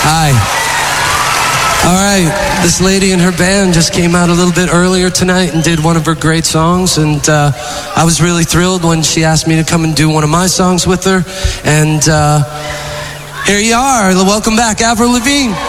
Hi. All right, this lady and her band just came out a little bit earlier tonight and did one of her great songs, and I was really thrilled when she asked me to come and do one of my songs with her, and here you are. Welcome back, Avril Lavigne.